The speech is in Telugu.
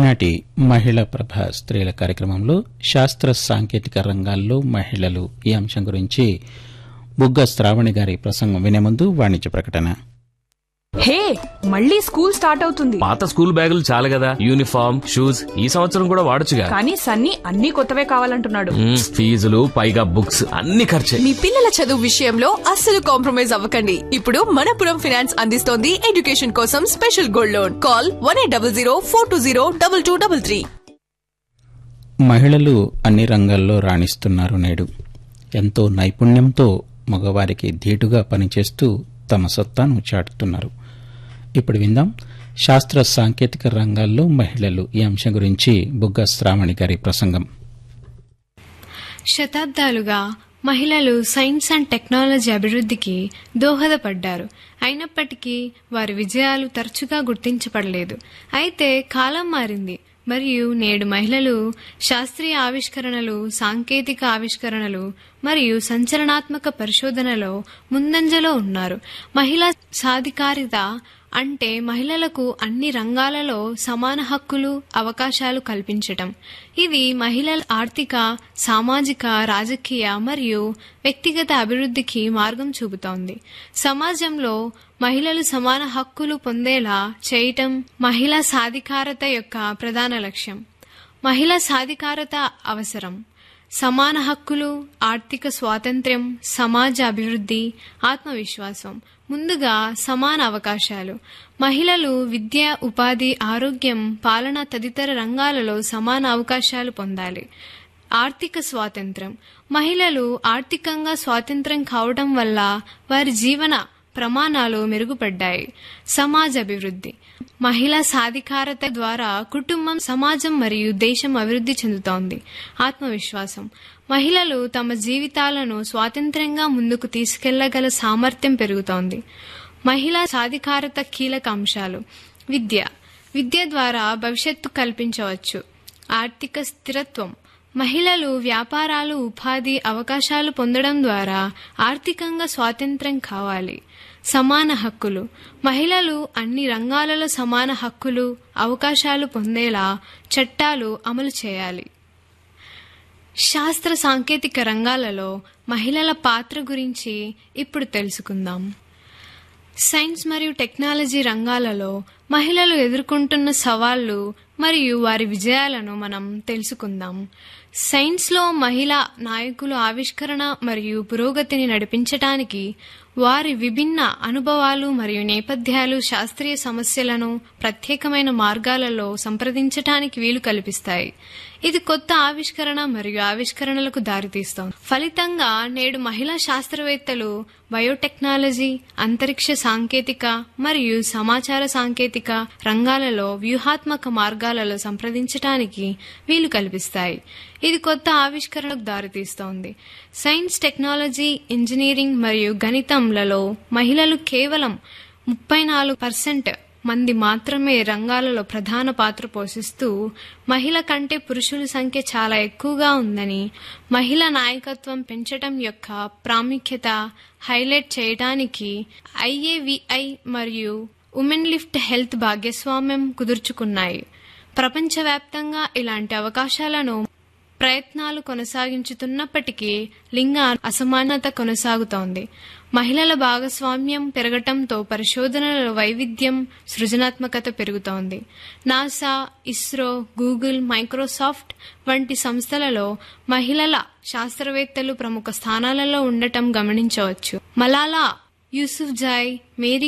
ఈనాటి మహిళా ప్రభ స్త్రీల కార్యక్రమంలో శాస్త్ర సాంకేతిక రంగాల్లో మహిళలు ఈ అంశం గురించి బుగ్గ శ్రావణి గారి ప్రసంగం వినే ముందు వాణిజ్య ప్రకటన. హే, మళ్ళీ స్కూల్ స్టార్ట్ అవుతుంది. పాత స్కూల్ బ్యాగులు చాలు కదా, యూనిఫామ్, షూస్ ఈ సంవత్సరం కూడా వాడొచ్చుగా. కానీ సన్నీ అన్ని కొత్తవే కావాలంటున్నాడు. ఫీజులు పైగా బుక్స్ అన్ని ఖర్చే. మీ పిల్లల చదువు విషయంలో అస్సలు కాంప్రమైజ్ అవ్వకండి. ఇప్పుడు మనపురం ఫైనాన్స్ అందిస్తోంది ఎడ్యుకేషన్ కోసం స్పెషల్ గోల్డ్ లోన్. కాల్ 1800-420-2233. మహిళలు అన్ని రంగాల్లో రాణిస్తున్నారు. నేడు ఎంతో నైపుణ్యంతో మగవారికి ధీటుగా పనిచేస్తూ తమ సత్తాను చాటుతున్నారు. ఇప్పుడు విందాం శాస్త్ర సాంకేతిక రంగాల్లో మహిళలు ఈ అంశం గురించి బుగ్గ శ్రావణి గారి ప్రసంగం. శతాబ్దాలుగా మహిళలు సైన్స్ అండ్ టెక్నాలజీ అభివృద్ధికి దోహదపడ్డారు. అయినప్పటికీ వారి విజయాలు తరచుగా గుర్తించబడలేదు. అయితే కాలం మారింది మరియు నేడు మహిళలు శాస్త్రీయ ఆవిష్కరణలు, సాంకేతిక ఆవిష్కరణలు మరియు సంచలనాత్మక పరిశోధనలో ముందంజలో ఉన్నారు. మహిళా సాధికారిత అంటే మహిళలకు అన్ని రంగాలలో సమాన హక్కులు, అవకాశాలు కల్పించటం. ఇది మహిళల ఆర్థిక, సామాజిక, రాజకీయ మరియు వ్యక్తిగత అభివృద్ధికి మార్గం చూపుతోంది. సమాజంలో మహిళలు సమాన హక్కులు పొందేలా చేయటం మహిళా సాధికారత యొక్క ప్రధాన లక్ష్యం. మహిళా సాధికారత అవసరం. సమాన హక్కులు, ఆర్థిక స్వాతంత్ర్యం, సమాజ అభివృద్ధి, ఆత్మవిశ్వాసం. ముందుగా సమాన అవకాశాలు. మహిళలు విద్య, ఉపాధి, ఆరోగ్యం, పాలన తదితర రంగాలలో సమాన అవకాశాలు పొందాలి. ఆర్థిక స్వాతంత్ర్యం. మహిళలు ఆర్థికంగా స్వాతంత్ర్యం కావడం వల్ల వారి జీవన ప్రమాణాలు మెరుగుపడ్డాయి. సమాజ అభివృద్ధి. మహిళా సాధికారత ద్వారా కుటుంబం, సమాజం మరియు దేశం అభివృద్ధి చెందుతోంది. ఆత్మవిశ్వాసం. మహిళలు తమ జీవితాలను స్వాతంత్ర్యంగా ముందుకు తీసుకెళ్లగల సామర్థ్యం పెరుగుతోంది. మహిళా సాధికారత కీలక అంశాలు. విద్య. విద్య ద్వారా భవిష్యత్తు కల్పించవచ్చు. ఆర్థిక స్థిరత్వం. మహిళలు వ్యాపారాలు, ఉపాధి అవకాశాలు పొందడం ద్వారా ఆర్థికంగా స్వాతంత్ర్యం కావాలి. సమాన హక్కులు. మహిళలు అన్ని రంగాలలో సమాన హక్కులు, అవకాశాలు పొందేలా చట్టాలు అమలు చేయాలి. శాస్త్ర సాంకేతిక రంగాలలో మహిళల పాత్ర గురించి ఇప్పుడు తెలుసుకుందాం. సైన్స్ మరియు టెక్నాలజీ రంగాలలో మహిళలు ఎదుర్కొంటున్న సవాళ్లు మరియు వారి విజయాలను మనం తెలుసుకుందాం. సైన్స్లో మహిళా నాయకులు ఆవిష్కరణ మరియు పురోగతిని నడిపించటానికి వారి విభిన్న అనుభవాలు మరియు నేపథ్యాలు శాస్త్రీయ సమస్యలను ప్రత్యేకమైన మార్గాలలో సంప్రదించటానికి వీలు కల్పిస్తాయి. ఇది కొత్త ఆవిష్కరణ మరియు ఆవిష్కరణలకు దారితీస్తోంది. ఫలితంగా నేడు మహిళా శాస్త్రవేత్తలు బయోటెక్నాలజీ, అంతరిక్ష సాంకేతిక మరియు సమాచార సాంకేతిక రంగాలలో వ్యూహాత్మక మార్గాలలో సంప్రదించటానికి వీలు కల్పిస్తాయి. ఇది కొత్త ఆవిష్కరణకు దారితీస్తోంది. సైన్స్, టెక్నాలజీ, ఇంజనీరింగ్ మరియు గణితంలలో మహిళలు కేవలం 34% మంది మాత్రమే రంగాలలో ప్రధాన పాత్ర పోషిస్తూ మహిళ కంటే పురుషుల సంఖ్య చాలా ఎక్కువగా ఉందని, మహిళా నాయకత్వం పెంచడం యొక్క ప్రాముఖ్యత హైలైట్ చేయడానికి IAVI మరియు ఉమెన్ లిఫ్ట్ హెల్త్ భాగస్వామ్యం కుదుర్చుకున్నాయి. ప్రపంచవ్యాప్తంగా ఇలాంటి అవకాశాలను ప్రయత్నాలు కొనసాగించుతున్నప్పటికీ లింగ అసమానత కొనసాగుతోంది. మహిళల భాగస్వామ్యం పెరగటంతో పరిశోధనల వైవిధ్యం, సృజనాత్మకత పెరుగుతోంది. నాసా, ఇస్రో, గూగుల్, మైక్రోసాఫ్ట్ వంటి సంస్థలలో మహిళల శాస్త్రవేత్తలు ప్రముఖ స్థానాలలో ఉండటం గమనించవచ్చు. మలాలా యూసుఫ్జాయ్, మేరీ